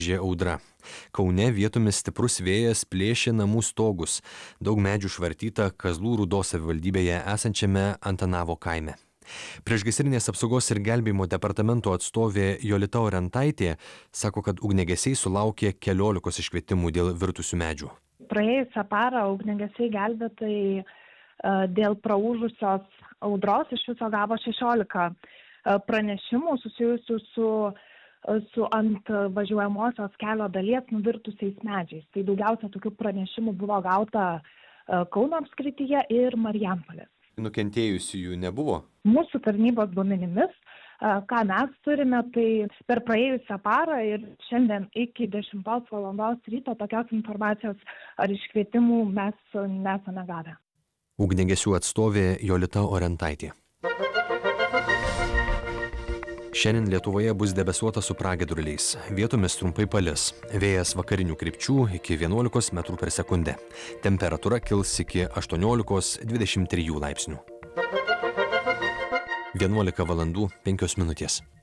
Audra. Kaune vietomis stiprus vėjas plėšė namų stogus. Daug medžių švartyta Kazlų Rūdos savivaldybėje esančiame Antanavo kaime. Priešgaisrinės apsaugos ir gelbėjimo departamento atstovė Jolita Orentaitė sako, kad ugniagesiai sulaukė 14 iškvietimų dėl virtusių medžių. Praėjusią parą ugniagesiai gelbėtojai dėl praūžusios audros iš viso gavo 16 pranešimų susijusių su ant važiuojamosios kelio dalies nuvirtusiais medžiais. Tai daugiausia tokių pranešimų buvo gauta Kauno apskrityje ir Marijampolės. Nukentėjusiųjų nebuvo? Mūsų tarnybos duomenimis, ką mes turime, tai per praėjusią parą ir šiandien iki 10 valandos ryto tokios informacijos ar iškvietimų mes nesame gavę. Ugniagesių atstovė Jolita Orentaitė. Šiandien Lietuvoje bus debesuota su pragiedruliais. Vietomis trumpai palis. Vėjas vakarinių krypčių iki 11 metrų per sekundę. Temperatūra kils iki 18–23 laipsnių. 11 valandų 5 minutės.